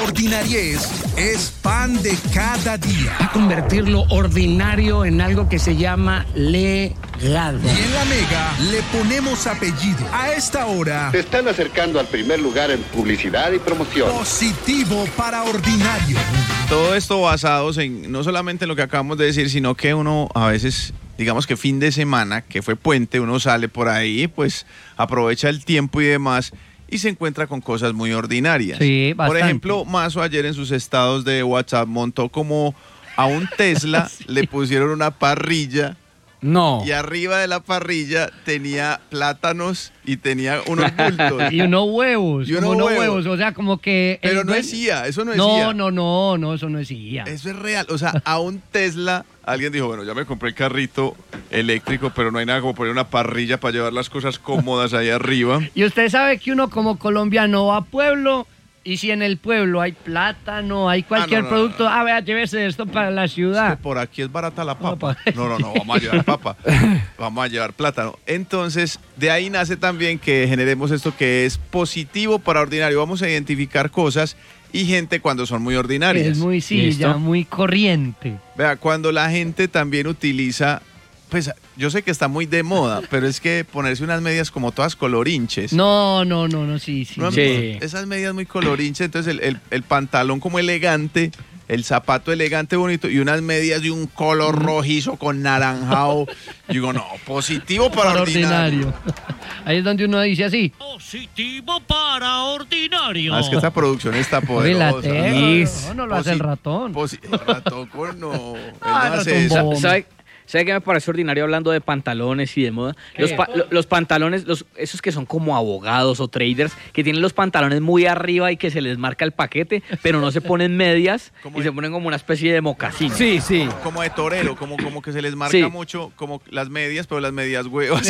ordinariez es pan de cada día. A convertir lo ordinario en algo que se llama legado. Y en la Mega le ponemos apellido. A esta hora, Se están acercando al primer lugar en publicidad y promoción. positivo para ordinario. Todo esto basados en no solamente en lo que acabamos de decir, sino que uno a veces, digamos que fin de semana, que fue puente, uno sale por ahí, pues aprovecha el tiempo y demás y se encuentra con cosas muy ordinarias. Sí, Por bastante. ejemplo, Mazo ayer en sus estados de WhatsApp montó como a un Tesla le pusieron una parrilla. No. Y arriba de la parrilla tenía plátanos y tenía unos bultos. Y unos huevos. Y unos como unos huevos. O sea, como que. Pero el no duen- es IA, eso no es No, IA. no, eso no es IA. Eso es real. O sea, a un Tesla, alguien dijo, bueno, ya me compré el carrito eléctrico, pero no hay nada como poner una parrilla para llevar las cosas cómodas ahí arriba. Y usted sabe que uno como colombiano va a pueblo y si en el pueblo hay plátano, hay cualquier no, producto, no. vea, llévese esto para la Es que ciudad. por aquí es barata la papa. Papa. No, vamos a llevar papa. Vamos a llevar plátano. Entonces, de ahí nace también que generemos esto que es positivo para ordinario. Vamos a identificar cosas y gente cuando son muy ordinarias. Es muy silla, ¿Listo? muy corriente. Vea, cuando la gente también utiliza, pues yo sé que está muy de moda, pero es que ponerse unas medias como todas colorinches. No, sí. ¿No han Sí. visto? Esas medias muy colorinches, entonces el pantalón como elegante, el zapato elegante, bonito, y unas medias de un color rojizo con naranjado. Digo, no, positivo para ordinario. Ahí es donde uno dice así. Positivo para ordinario. Ah, es que esta producción está Relate, poderosa. no lo hace el ratón. El ratón, no. Él Ah, no el hace ratón eso. bobo. ¿Sabe qué me parece ordinario hablando de pantalones y de moda? Los pantalones, esos que son como abogados o traders, que tienen los pantalones muy arriba y que se les marca el paquete, pero no se ponen medias Como y de- se ponen como una especie de mocasín. Sí. Como de torero, como que se les marca Sí. mucho, como las medias, pero las medias huevas.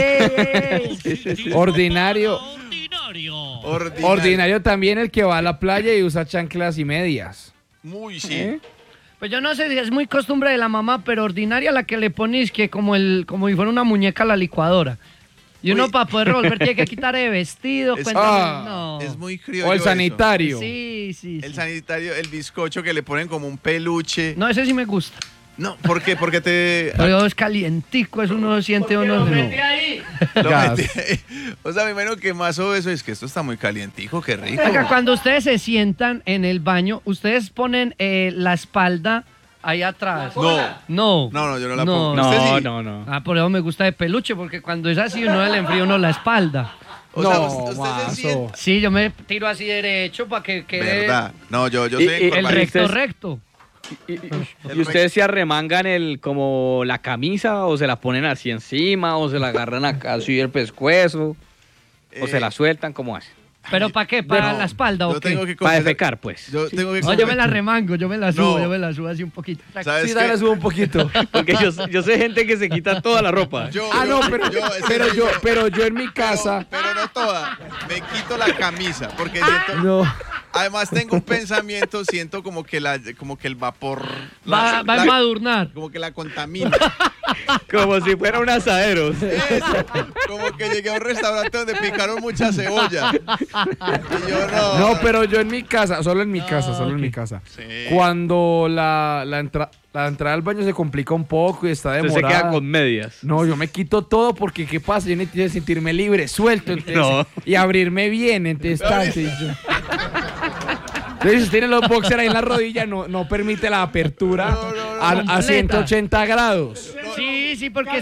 Ordinario. Ordinario. Ordinario también el que va a la playa y usa chanclas y medias. Muy, sí. Pues yo no sé si es muy costumbre de la mamá, pero ordinaria la que le pones que como si fuera una muñeca a la licuadora. Y uno Uy. para poder revolver tiene que quitar de vestido. Es- cuéntame, Ah. no. Es muy criollo O el eso. sanitario. Sí. El sanitario, el bizcocho que le ponen como un peluche. No, ese sí me gusta. No, ¿por qué? Porque te... Pero es calientico, eso uno siente uno. No. lo Gas. metí ahí. O sea, me imagino que más o eso es que esto está muy calientico, qué rico. Venga, cuando ustedes se sientan en el baño, ustedes ponen la espalda ahí atrás. No, No, yo no la pongo. No. ¿Usted sí? No. Ah, por eso me gusta de peluche, porque cuando es así uno le enfría uno la espalda. O sea, No, usted se mazo. siente... Sí, yo me tiro así derecho para que quede ¿Verdad? No, yo Y- soy y el encorvadito. recto. ¿Y ustedes se arremangan como la camisa o se la ponen así encima o se la agarran acá así el pescuezo o se la sueltan? ¿Cómo hacen? ¿Pero para qué? ¿Para No, la espalda yo o qué? tengo que Para confesar- defecar, pues. Yo tengo que No, yo me la confesar- remango, yo me la subo, No. yo me la subo así un poquito. ¿Sabes Sí, qué? dale, subo un poquito. Porque yo sé gente que se quita toda la ropa. Yo- Ah, no, yo- pero yo- ese pero soy yo, pero yo en mi casa. Pero no toda. Me quito la camisa porque siento... No. Además tengo un pensamiento, siento como que el vapor... Va a madurnar. Como que la contamina. Como si fuera un asadero. Eso, como que llegué a un restaurante donde picaron mucha cebolla. Y yo no. No, pero yo en mi casa, solo en mi casa, solo en mi casa. Sí. Cuando la entrada al baño se complica un poco y está Entonces demorada. se queda con medias. No, yo me quito todo porque ¿qué pasa? Yo necesito sentirme libre, suelto, entonces, No. y abrirme bien, entonces tanto, y yo- Entonces, si tiene los boxers ahí en la rodilla, no permite la apertura a Completa. 180 grados. Sí, porque...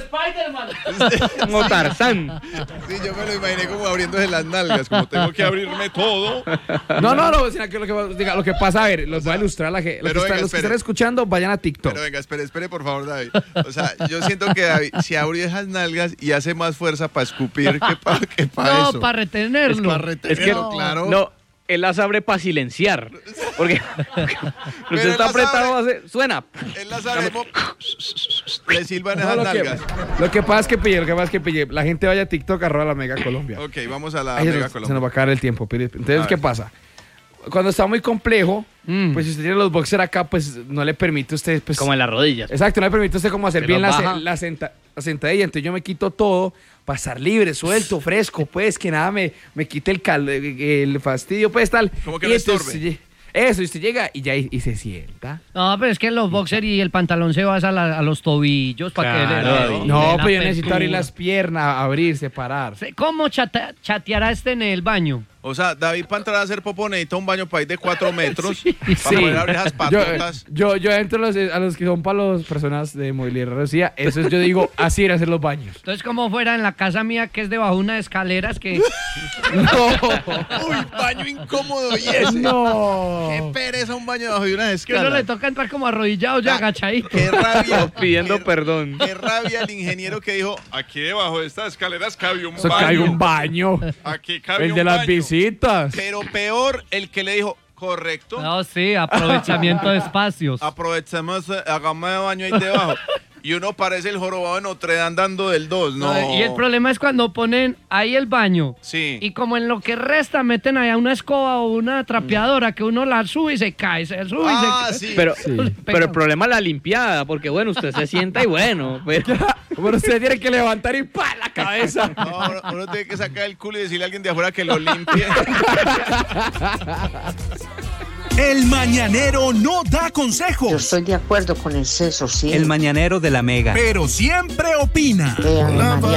Como Tarzán. Sí, yo me lo imaginé como abriéndose las nalgas, como tengo que abrirme todo. No, sino que lo que pasa, a ver, los voy a ilustrar a la gente. Los pero que venga, los que espere. están escuchando, vayan a TikTok. Pero venga, espere por favor, David. O sea, yo siento que David si abre esas nalgas y hace más fuerza para escupir que para No, eso. para retenerlo. Para retenerlo, Es que claro. no, él las abre para silenciar. Porque Pero usted está él las apretado, abre. suena. Él las abre, le silban No, esas lo nalgas. que pasa es que pille, la gente vaya a TikTok @la Mega Colombia. Ok, vamos a la Ay, Mega se Colombia. nos va a acabar el tiempo, Pire. A Entonces, ver. ¿qué pasa? Cuando está muy complejo, pues si usted tiene los boxers acá, pues no le permite a usted, pues... Como en las rodillas. Exacto, no le permite a usted como hacer Pero bien baja. la senta... sentadilla, entonces yo me quito todo para estar libre, suelto, fresco, pues, que nada me quite el fastidio, pues, tal. Como que y no entonces, estorbe. Eso, y usted llega y ya y se sienta. No, pero es que los boxers y el pantalón se basa a los tobillos para que Claro. No, pero yo necesito abrir las piernas, abrir, separar. ¿Cómo chateará en el baño? O sea, David para entrar a hacer popó necesita un baño para ir de 4 metros Sí. para poder abrir esas patotas. Yo entro a los que son para las personas de movilidad reducida, eso es, yo digo, así era hacer los baños. Entonces, como fuera en la casa mía, que es debajo de unas escaleras que... Uy, baño incómodo y ese. No. Qué pereza un baño debajo de una que uno escala. le toca entrar como arrodillado, ya agachadito. Qué rabia. Pidiendo perdón. Qué rabia el ingeniero que dijo, aquí debajo de estas escaleras cabe un Eso baño. cae un baño. Aquí cabe El un de las baño. visitas. Pero peor el que le dijo, correcto, No, sí, aprovechamiento de espacios. aprovechemos, hagamos el baño ahí debajo. Y uno parece el jorobado de Notre Dame dando del 2, no. Y el problema es cuando ponen ahí el baño. Sí. Y como en lo que resta meten allá una escoba o una trapeadora que uno la sube y se cae, se sube y se cae. Sí. Pero el problema es la limpiada, porque bueno, usted se sienta y bueno, pero... Bueno, usted tiene que levantar y ¡pa! La cabeza. No, uno tiene que sacar el culo y decirle a alguien de afuera que lo limpie. El mañanero no da consejos, Yo estoy de acuerdo con el Ceso, sí. El mañanero de la Mega. pero siempre opina. Vean, La María